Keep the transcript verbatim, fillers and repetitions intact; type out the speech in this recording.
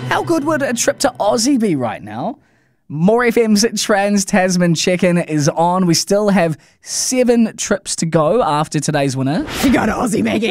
How good would a trip to Aussie be right now? More F M's Trans-Tasman check-in is on. We still have seven trips to go after today's winner. You got Aussie, Maggie.